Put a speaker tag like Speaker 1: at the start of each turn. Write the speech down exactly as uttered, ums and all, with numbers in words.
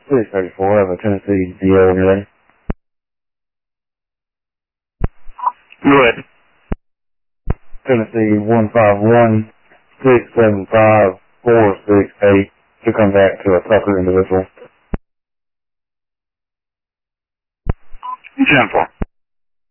Speaker 1: six thirty-four, I have a Tennessee D O in there.
Speaker 2: Go ahead.
Speaker 1: Tennessee one five one, six seven five, four six eight to come back to a Tucker individual.
Speaker 2: ten four.